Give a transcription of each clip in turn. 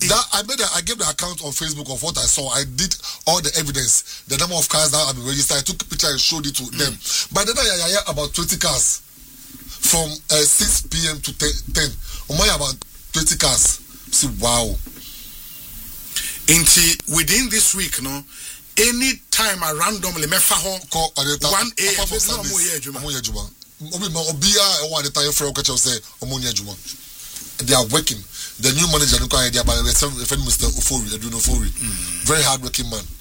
I gave the account on Facebook of what I saw. I did all the evidence, the number of cars that have been registered. I took a picture and showed it to them. By the time I about 20 cars from 6 p.m. to 10. About 20 cars. See, wow. Within this week, no, any time I randomly me fa ho 1 a.m. They are working. The new manager, Mr. Ofori, very hard-working man.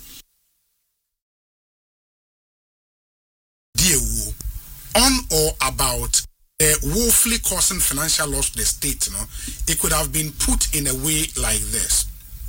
On or about woefully causing financial loss to the state, it could have been put in a way like this.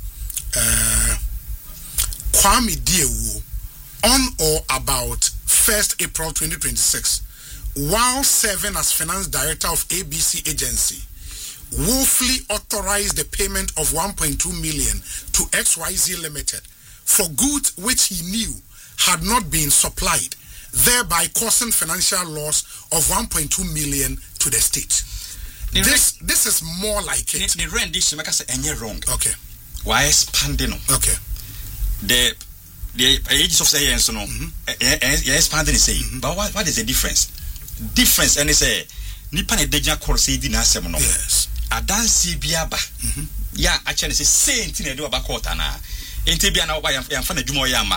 Kwame Diewu, on or about 1st April 2026, while serving as finance director of ABC Agency, woefully authorized the payment of 1.2 million to XYZ Limited for goods which he knew had not been supplied, thereby causing financial loss of 1.2 million to the state. This is more like it. The rendition make us any wrong. Okay. Why expanding? Okay. The ages of science, expanding say. But what is the difference? Difference, and say nipa ne deja korse di na asem no. Yes. Adansi biaba. Ya actually say same thing e do aba court na. Enti bia na oba yamfa na dwumo ya ma.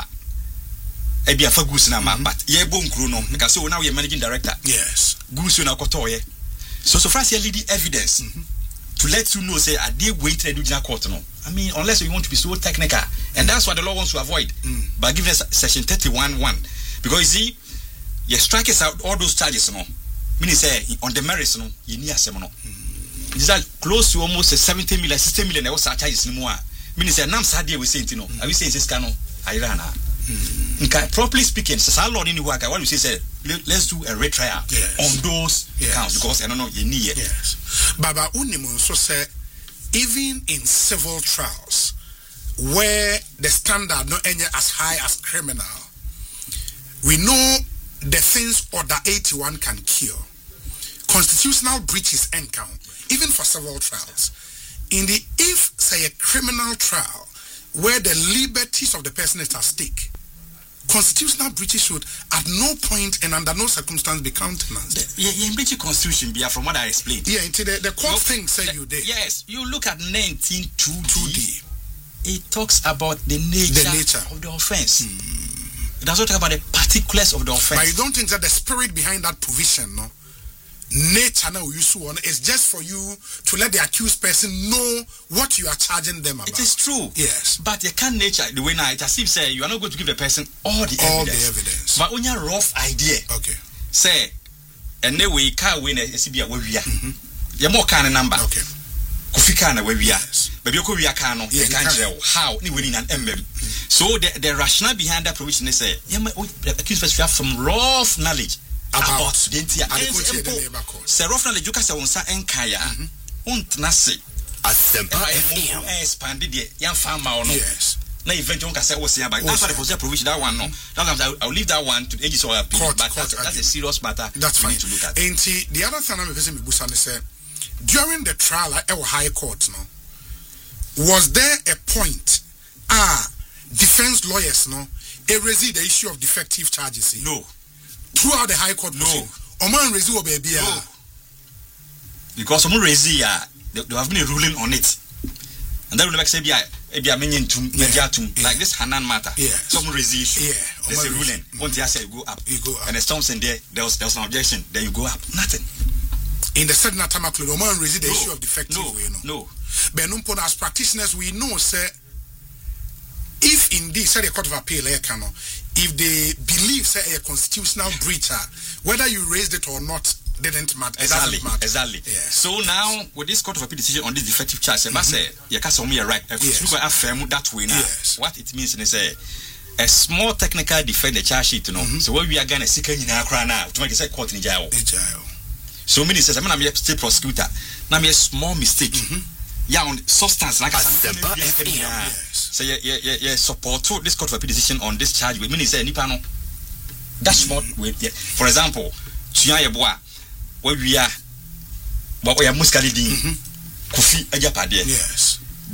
E bia fa goose na ma, but ye bo nkru no. Because so now we managing director. Yes. Goose na kotoye. So far as leading evidence to let you know say I did wait to do in court no. I mean, unless you want to be so technical, and that's what the law wants to avoid by giving us section 31(1). Because you see, you strike us out all those charges, meaning say on the merits, you need a seminar. These are close to almost 70 million, 60 million. Also charges no more. Meaning say, "Nam sadie we saying no." Are we saying this cano? Irana. Properly speaking, so law in the work. What we say, let's do a retrial on those counts because I don't know you need it. Yes. Baba Unimun so say. Even in civil trials, where the standard not any as high as criminal, we know the things Order 81 can cure. Constitutional breaches encount, even for civil trials. If say a criminal trial where the liberties of the person is at stake, constitutional breaches should at no point and under no circumstance be countenanced. In breach constitution, from what I explained. Yeah, into the court thing say you did. Yes, you look at 19(2)(d). It talks about the nature of the offense. It doesn't talk about the particulars of the offense. But you don't think that the spirit behind that provision, no? Nature now you one is just for you to let the accused person know what you are charging them about. It is true. Yes. But you can't nature the way now it as if say you are not going to give the person all the evidence. But only a rough idea. Okay. Say and then we can't win a CBA where we are. You more kind of number. Okay. Kufika na where we are. But you could be a cano, you can't tell how you winning an MM. So the rationale behind that provision is say accused person from rough knowledge. About the entire rough knowledge you can say on sa enkaya untnase Asempa expanded the young farmer. Yes. Now eventually can say what's about that's why the provision that one no. I'll leave that one to the ages of appeal, but that's a serious matter. That's fine to look at. And the other thing I'm saying say during the trial at our high court was there a point defense lawyers raised the issue of defective charges? No. Throughout the high court, no. Oman Rezi baby. No. Because Oman Rezi, they have been a ruling on it. And then we make say like this Hanan matter. Yes. Some Rezi issue. Yeah. There's a ruling. Once you say go up. You go up. And the storms in there was an objection. Then you go up. Nothing. In the said Natamaklu, Oman Rezi the issue of defective way. No. But as practitioners, we know say if indeed say the Court of Appeal if they believe say a constitutional breach, whether you raised it or not didn't matter. Exactly. Yes. So now with this Court of Appeal decision on this defective charge, say you can't say me right. Yes. Affirm that way now. Yes. What it means is a small technical defect the charge sheet, So what we are gonna seek in our now to make it say court in jail. So many says I'm a state prosecutor. Now me a small mistake. Yeah, on substance like say support to this Court of Appeal decision on this charge with meaning say nipa no. That's what we for example, Tua Yeboah where we are but we are muscally din Kofi Ajapade. Yes.